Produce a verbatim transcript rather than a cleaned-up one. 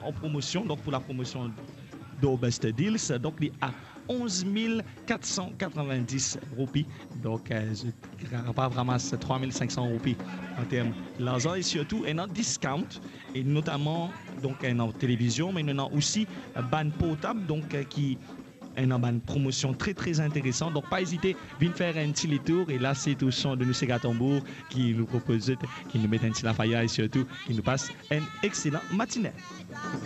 en promotion, donc pour la promotion d'Oberster Deals, donc il est à onze mille quatre cent quatre-vingt-dix roupies. Donc, euh, je ne pas vraiment trois mille cinq cents roupies en termes d'argent et surtout un discount, et notamment donc en télévision, mais nous avons aussi un ban portable donc euh, qui est une promotion très très intéressante. Donc, pas hésiter, venez faire un petit tour. Et là, c'est au son de nous Ségatambour qui nous propose, qui nous met un petit Lafayette et surtout qui nous passe un excellent matinée.